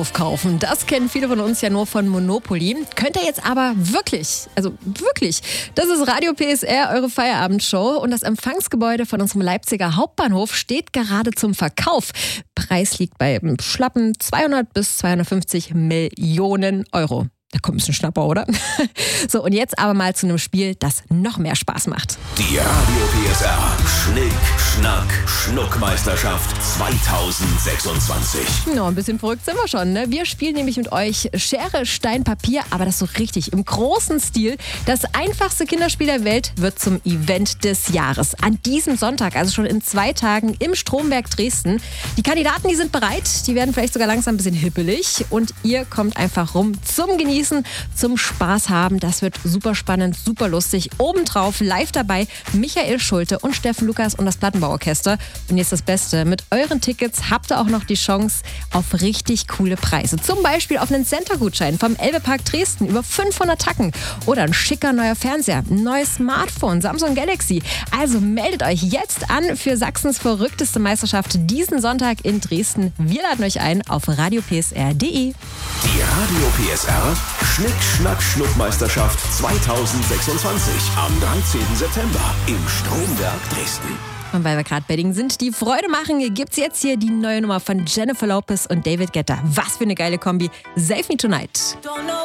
Kaufen. Das kennen viele von uns ja nur von Monopoly. Könnt ihr jetzt aber wirklich, also wirklich. Das ist Radio PSR, eure Feierabendshow. Und das Empfangsgebäude von unserem Leipziger Hauptbahnhof steht gerade zum Verkauf. Preis liegt bei schlappen 200 bis 250 Millionen Euro. Da kommt ein bisschen Schnapper, oder? So, und jetzt aber mal zu einem Spiel, das noch mehr Spaß macht. Die Radio PSR Schnick, Schnack, Schnuckmeisterschaft 2026. Ja, ein bisschen verrückt sind wir schon, ne? Wir spielen nämlich mit euch Schere, Stein, Papier, aber das so richtig im großen Stil. Das einfachste Kinderspiel der Welt wird zum Event des Jahres. An diesem Sonntag, also schon in 2 Tagen im Stromberg Dresden. Die Kandidaten, die sind bereit, die werden vielleicht sogar langsam ein bisschen hippelig und ihr kommt einfach rum zum Genießen, zum Spaß haben. Das wird super spannend, super lustig. Obendrauf live dabei Michael Schulte und Steffen Lukas und das Plattenbauorchester. Und jetzt das Beste, mit euren Tickets habt ihr auch noch die Chance auf richtig coole Preise. Zum Beispiel auf einen Center-Gutschein vom Elbe-Park Dresden über 500 Tacken oder ein schicker neuer Fernseher, ein neues Smartphone, Samsung Galaxy. Also meldet euch jetzt an für Sachsens verrückteste Meisterschaft diesen Sonntag in Dresden. Wir laden euch ein auf radiopsr.de. Die Radio PSR Schnick, Schnack, Schnuckmeisterschaft 2026 am 13. September im Stromberg Dresden. Und weil wir gerade bei Dingen sind, die Freude machen, gibt's jetzt hier die neue Nummer von Jennifer Lopez und David Guetta. Was für eine geile Kombi. Save Me Tonight.